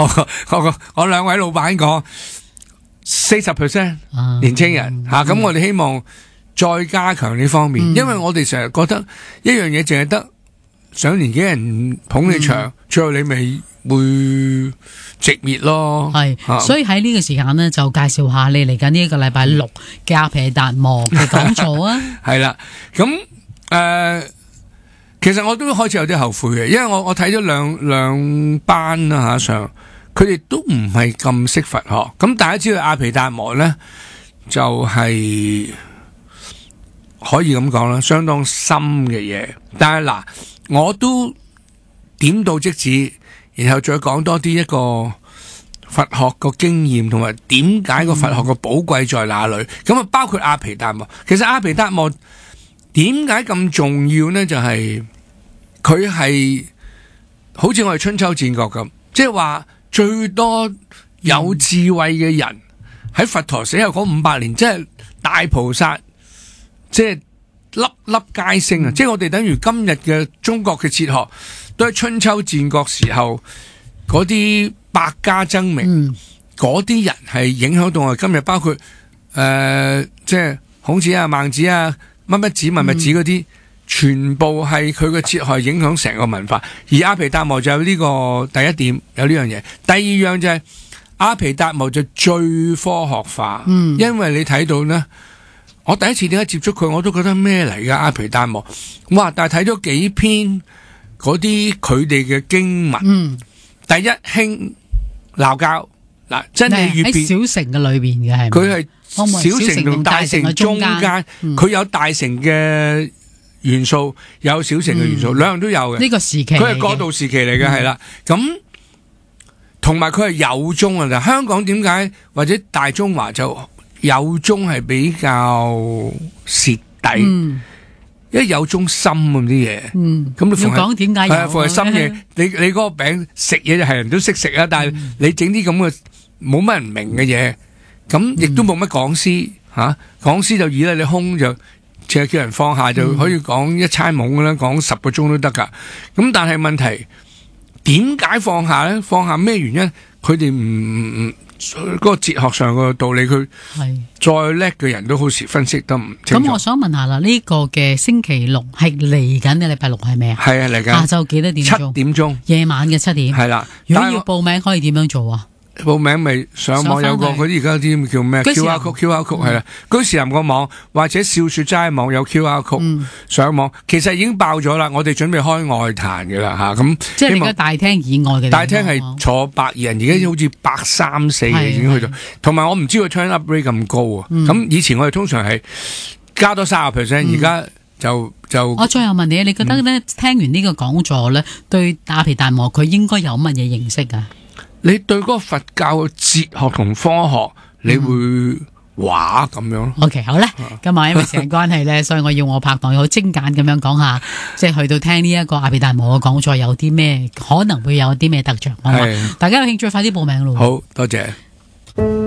我兩位老闆講 40% 年青人吓，咁我哋希望再加強呢方面，因為我哋成日覺得一樣嘢淨係得上年紀人捧你場，最後你咪會寂滅咯。 係，所以喺呢個時間呢，就介紹下你嚟緊呢一個禮拜六嘅阿皮達摩嘅講座啊。 係啦，咁其實我都開始有啲後悔嘅，因為我睇咗兩班啦上，佢哋都唔係咁識佛學。咁大家知道阿皮達摩咧，就係可以咁講啦，相當深嘅嘢。但係嗱，我都點到即止，然後再講多啲一個佛學個經驗，同埋點解個佛學個寶貴在哪裏。咁啊，包括阿皮達摩。其實阿皮達摩點解咁重要呢？就係佢係好似我哋春秋戰國咁，即係話最多有智慧嘅人喺佛陀死後嗰500年，即係大菩薩，即係粒粒皆星啊！即係我哋等於今日嘅中國嘅哲學，都係春秋戰國時候嗰啲百家爭鳴，嗰啲人係影響到我哋今日，包括即係孔子啊、孟子啊、乜乜子、乜乜子嗰啲。全部係佢嘅哲學影響成個文化，而阿皮達摩就有呢個第一點，有呢樣嘢。第二樣就係阿皮達摩就最科學化，因為你睇到呢，我第一次點解接觸佢，我都覺得咩嚟㗎阿皮達摩，哇！但係睇咗幾篇嗰啲佢哋嘅經文，第一興鬧交嗱，真係越變喺小城嘅裏邊嘅係， 佢係小城同大城中間，佢有大城嘅元素，有小城嘅元素，兩樣都有嘅。呢個時期，佢係過渡時期嚟嘅，係啦。咁同埋佢係有宗啊！香港點解或者大中華就有宗係比較蝕底？因為有宗深咁啲嘢。咁你要講點解有？係深嘢，你嗰個餅食嘢就係人都識食啊！但係你整啲咁嘅冇乜人明嘅嘢，咁亦都冇乜講師嚇。講師就以啦，你空就。淨係叫人放下就可以講一餐懵啦，講10個鐘都得噶。咁但係問題點解放下咧？放下咩原因？佢哋唔嗰個哲學上個道理，佢再叻嘅人都好似分析得唔清楚。咁我想問下啦，呢個嘅星期六係嚟緊嘅禮拜六係咩啊？係啊，嚟緊下晝幾多點鐘？7點鐘，夜晚嘅7點。係啦，如果要報名可以點樣做啊？報名咪上網有個嗰啲而家啲叫咩 QR code 係啦，居士林個網或者笑說齋網有 QR code 上網，其實已經爆咗啦。我哋準備開外壇嘅啦吓，咁即係而家大廳以外嘅大廳係坐100人，而家好似130-140嘅已經去到，同埋我唔知個 turn up rate 咁高啊。咁以前我哋通常係加多30%，而家就我再又問你，你覺得咧聽完呢個講座咧，對阿皮達摩佢應該有乜嘢認識啊？你對嗰個佛教嘅哲學同科學，你會話咁樣？OK， 好啦，今日因為時間關係咧，所以我要我拍檔好精簡咁樣講下，即係去到聽呢一個阿皮達摩嘅講座有啲咩可能會有啲咩得着，好嘛？大家有興趣快啲報名咯！好多謝。